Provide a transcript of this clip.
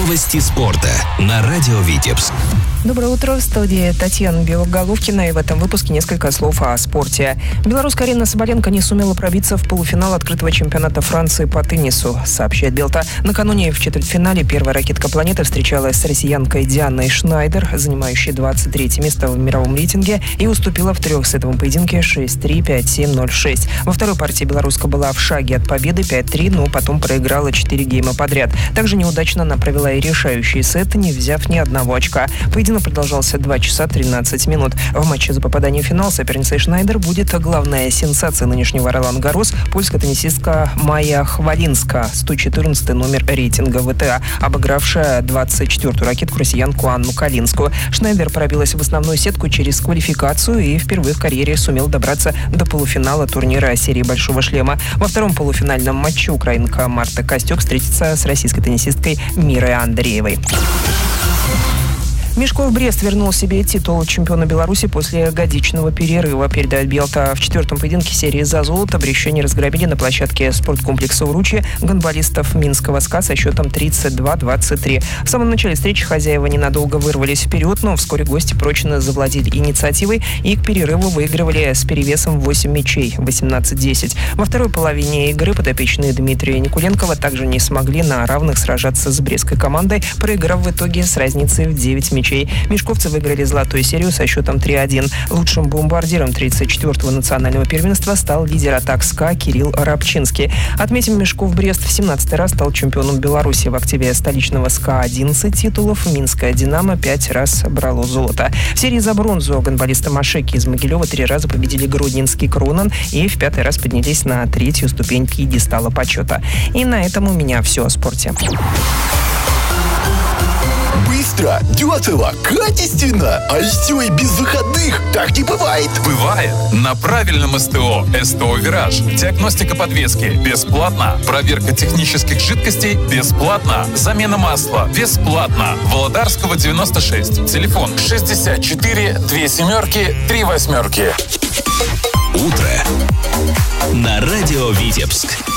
Новости спорта на радио Витебск. Доброе утро, в студии Татьяна Белоголовкина, и в этом выпуске несколько слов о спорте. Белоруска Арина Соболенко не сумела пробиться в полуфинал открытого чемпионата Франции по теннису, сообщает Белта. Накануне в четвертьфинале первая ракетка планеты встречалась с россиянкой Дианой Шнайдер, занимающей 23 место в мировом рейтинге, и уступила в трехсетовом поединке 6-3, 5-7, 0-6. Во второй партии белоруска была в шаге от победы 5-3, но потом проиграла 4 гейма подряд. Также неудачно она провела и решающий сет, не взяв ни одного очка. Поединок продолжался 2 часа 13 минут. В матче за попадание в финал соперницей Шнайдер будет главная сенсация нынешнего Ролан-Гаррос, польская теннисистка Майя Хвалинска, 114 номер рейтинга ВТА, обыгравшая 24-ю ракетку россиянку Анну Калинскую. Шнайдер пробилась в основную сетку через квалификацию и впервые в карьере сумела добраться до полуфинала турнира серии «Большого шлема». Во втором полуфинальном матче украинка Марта Костюк встретится с российской теннисисткой Мирой Андреевой. Мешков Брест вернул себе титул чемпиона Беларуси после годичного перерыва. Передает Белта. В четвертом поединке серии «За золото» брещане разгромили на площадке спорткомплекса «Уручье» гандболистов Минского СКА со счетом 32-23. В самом начале встречи хозяева ненадолго вырвались вперед, но вскоре гости прочно завладели инициативой и к перерыву выигрывали с перевесом 8 мячей, 18-10. Во второй половине игры подопечные Дмитрия Никуленкова также не смогли на равных сражаться с брестской командой, проиграв в итоге с разницей в 9 мячей. Мешковцы выиграли золотую серию со счетом 3-1. Лучшим бомбардиром 34-го национального первенства стал лидер атак СКА Кирилл Рабчинский. Отметим, Мешков Брест в 17-й раз стал чемпионом Беларуси. В активе столичного СКА 11 титулов, Минская Динамо 5 раз брало золото. В серии за бронзу гандболисты Машеки из Могилева 3 раза победили Гродненский Кронан и в 5-й раз поднялись на 3-ю ступень пьедестала почета. И на этом у меня все о спорте. Быстро, дешево, качественно, а еще и без выходных. Так не бывает. Бывает. На правильном СТО. СТО «Вираж». Диагностика подвески бесплатно. Проверка технических жидкостей бесплатно. Замена масла бесплатно. Володарского 96. Телефон 64 2 семерки 3 восьмерки. Утро на радио Витебск.